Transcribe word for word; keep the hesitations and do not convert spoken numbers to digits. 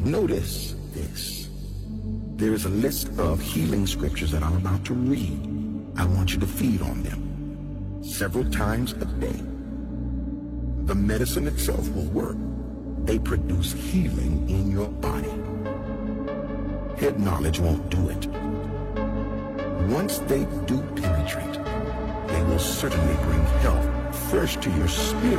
Notice this. There is a list of healing scriptures that I'm about to read. I want you to feed on them several times a day. The medicine itself will work. They produce healing in your body. Head knowledge won't do it. Once they do penetrate, they will certainly bring health first to your spirit